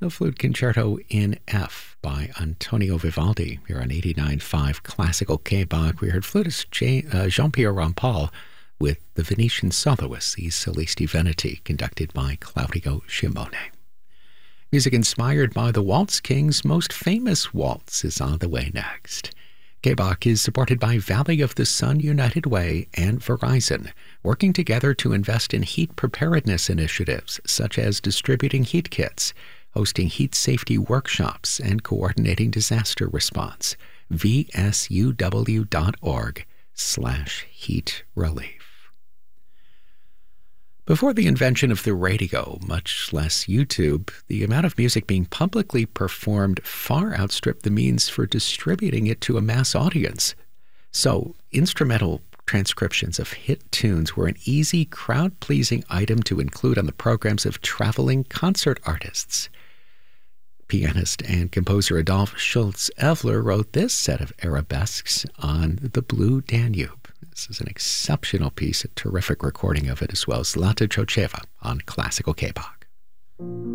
The Flute Concerto in F by Antonio Vivaldi here on 89.5 Classical K-Bach. We heard flutist Jean-Pierre Rampal with the Venetian soloists, I Solisti Veneti, conducted by Claudio Cimone. Music inspired by the Waltz King's most famous waltz is on the way next. K-Bach is supported by Valley of the Sun United Way and Verizon, working together to invest in heat preparedness initiatives such as distributing heat kits, hosting heat safety workshops, and coordinating disaster response. vsuw.org/heat relief. Before the invention of the radio, much less YouTube, the amount of music being publicly performed far outstripped the means for distributing it to a mass audience. So, instrumental transcriptions of hit tunes were an easy, crowd-pleasing item to include on the programs of traveling concert artists. Pianist and composer Adolph Schultz-Evler wrote this set of arabesques on the Blue Danube. This is an exceptional piece, a terrific recording of it, as well as Zlata Tchotcheva on Classical K-Bach.